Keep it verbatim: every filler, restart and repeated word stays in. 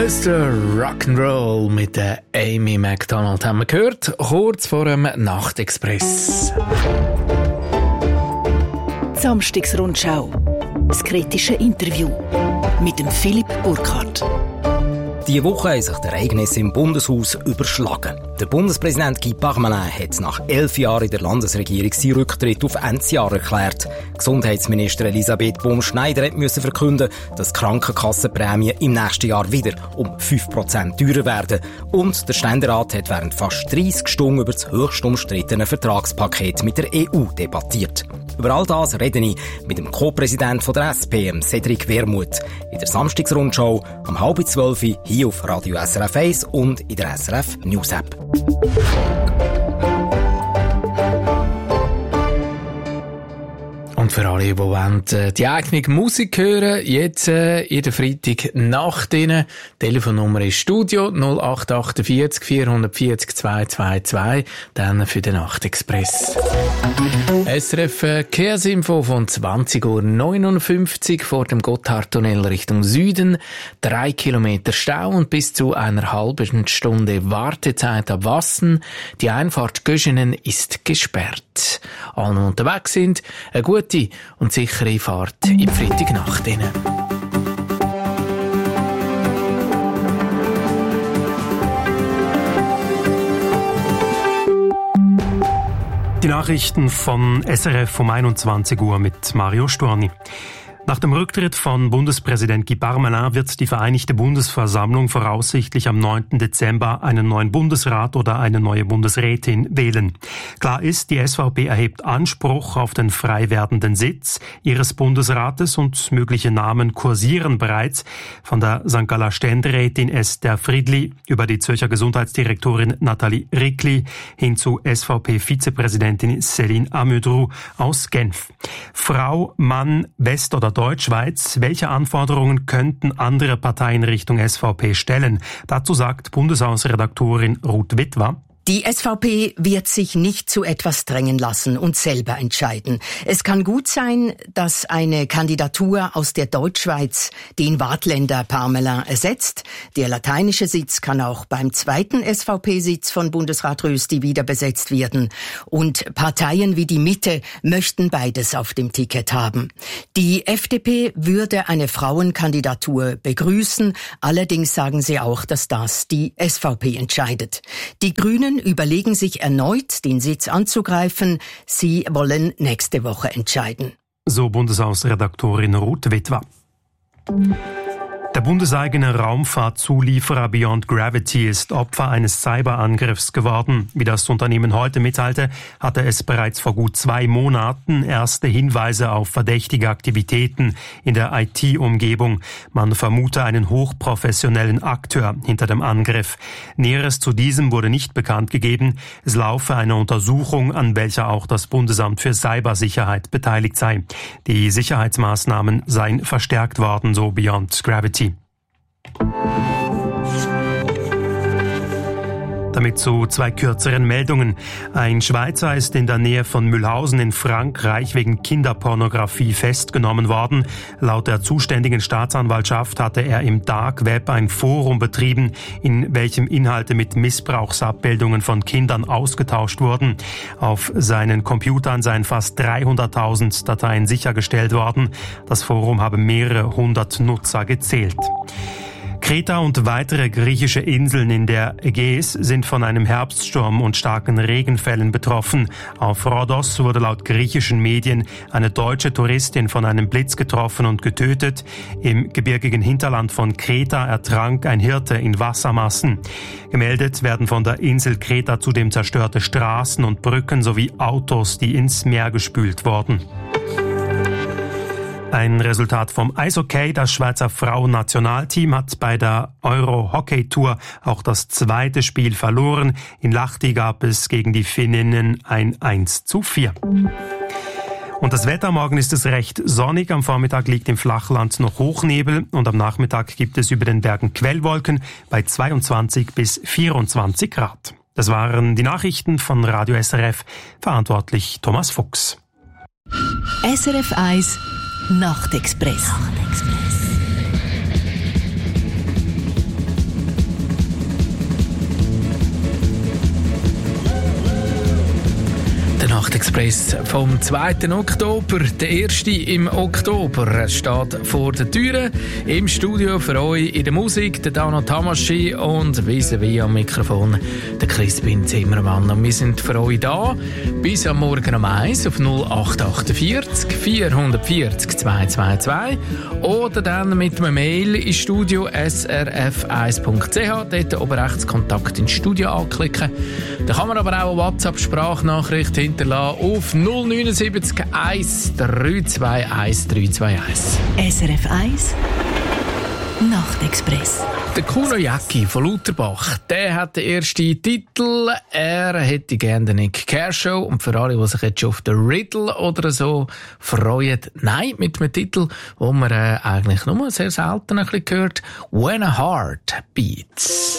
Mister Rock'n'Roll mit der Amy Macdonald haben wir gehört, kurz vor dem Nachtexpress. Samstagsrundschau. Das kritische Interview mit dem Philipp Burkhardt. Diese Woche haben sich die Ereignisse im Bundeshaus überschlagen. Der Bundespräsident Guy Parmelin hat nach elf Jahren in der Landesregierung seinen Rücktritt auf Endsjahr erklärt. Gesundheitsministerin Elisabeth Bohm-Schneider musste verkünden, dass die Krankenkassenprämien im nächsten Jahr wieder um fünf Prozent teurer werden. Und der Ständerat hat während fast dreissig Stunden über das höchst umstrittene Vertragspaket mit der E U debattiert. Über all das rede ich mit dem Co-Präsidenten der S P, Cedric Wermuth, in der Samstagsrundschau um halb zwölf hier auf Radio S R F eins und in der S R F News App. Und für alle, die wollen, die eigene Musik hören, jetzt äh, in der Freitagnacht rein. Telefonnummer ist Studio null acht acht vier vier vier vier zwei zwei zwei, dann für den Nachtexpress. S R F äh, Kehrsinfo von zwanzig Uhr neunundfünfzig vor dem Gotthardtunnel Richtung Süden. Drei Kilometer Stau und bis zu einer halben Stunde Wartezeit ab Wassen. Die Einfahrt Göschenen ist gesperrt. Alle unterwegs sind, eine gute und sichere Fahrt in Freitagnacht rein. Die Nachrichten von S R F um einundzwanzig Uhr mit Mario Storni. Nach dem Rücktritt von Bundespräsident Guy Parmelin wird die Vereinigte Bundesversammlung voraussichtlich am neunten Dezember einen neuen Bundesrat oder eine neue Bundesrätin wählen. Klar ist, die S V P erhebt Anspruch auf den frei werdenden Sitz ihres Bundesrates und mögliche Namen kursieren bereits, von der Sankt Galler Ständerätin Esther Friedli über die Zürcher Gesundheitsdirektorin Nathalie Rickli hin zu S V P-Vizepräsidentin Céline Amudrou aus Genf. Frau, Mann, West- oder Deutschschweiz, welche Anforderungen könnten andere Parteien Richtung S V P stellen? Dazu sagt Bundeshausredaktorin Ruth Witwer: Die S V P wird sich nicht zu etwas drängen lassen und selber entscheiden. Es kann gut sein, dass eine Kandidatur aus der Deutschschweiz den Waadtländer Parmelin ersetzt. Der lateinische Sitz kann auch beim zweiten S V P-Sitz von Bundesrat Rösti wieder besetzt werden. Und Parteien wie die Mitte möchten beides auf dem Ticket haben. Die F D P würde eine Frauenkandidatur begrüßen. Allerdings sagen sie auch, dass das die S V P entscheidet. Die Grünen überlegen sich erneut, den Sitz anzugreifen. Sie wollen nächste Woche entscheiden. So Bundeshausredaktorin Ruth Witwer. Der bundeseigene Raumfahrtzulieferer Beyond Gravity ist Opfer eines Cyberangriffs geworden. Wie das Unternehmen heute mitteilte, hatte es bereits vor gut zwei Monaten erste Hinweise auf verdächtige Aktivitäten in der I T-Umgebung. Man vermute einen hochprofessionellen Akteur hinter dem Angriff. Näheres zu diesem wurde nicht bekannt gegeben. Es laufe eine Untersuchung, an welcher auch das Bundesamt für Cybersicherheit beteiligt sei. Die Sicherheitsmaßnahmen seien verstärkt worden, so Beyond Gravity. Damit zu zwei kürzeren Meldungen. Ein Schweizer ist in der Nähe von Mühlhausen in Frankreich wegen Kinderpornografie festgenommen worden. Laut der zuständigen Staatsanwaltschaft hatte er im Dark Web ein Forum betrieben, in welchem Inhalte mit Missbrauchsabbildungen von Kindern ausgetauscht wurden. Auf seinen Computern seien fast dreihunderttausend Dateien sichergestellt worden. Das Forum habe mehrere hundert Nutzer gezählt. Kreta und weitere griechische Inseln in der Ägäis sind von einem Herbststurm und starken Regenfällen betroffen. Auf Rhodos wurde laut griechischen Medien eine deutsche Touristin von einem Blitz getroffen und getötet. Im gebirgigen Hinterland von Kreta ertrank ein Hirte in Wassermassen. Gemeldet werden von der Insel Kreta zudem zerstörte Straßen und Brücken sowie Autos, die ins Meer gespült wurden. Ein Resultat vom Eishockey. Das Schweizer Frauennationalteam hat bei der Euro-Hockey-Tour auch das zweite Spiel verloren. In Lahti gab es gegen die Finninnen ein eins zu vier. Und das Wetter, morgen ist es recht sonnig. Am Vormittag liegt im Flachland noch Hochnebel und am Nachmittag gibt es über den Bergen Quellwolken bei zweiundzwanzig bis vierundzwanzig Grad. Das waren die Nachrichten von Radio S R F. Verantwortlich Thomas Fuchs. S R F eins Nachtexpress. Nachtexpress. Nachtexpress vom zweiten Oktober. Der erste im Oktober steht vor der Tür. Im Studio für euch in der Musik der Dano Tamaschi und vis-à-vis am Mikrofon der Crispin Zimmermann. Und wir sind für euch da bis am Morgen um eins auf null acht achtundvierzig vierhundertvierzig zweihundertzweiundzwanzig oder dann mit einem Mail ins Studio s r f eins punkt c h. Dort oben rechts Kontakt ins Studio anklicken. Da kann man aber auch eine WhatsApp-Sprachnachricht hinterlassen auf null neun sieben eins drei zwei eins drei zwei eins. S R F eins Nachtexpress. Der Kuno Jäcki von Lauterbach, der hat den ersten Titel. Er hätte gerne den Nick Kershaw. Und für alle, die sich jetzt schon auf den Riddle oder so freuen, nein, mit einem Titel, wo man äh, eigentlich nur sehr selten ein bisschen hört. When a Heart Beats.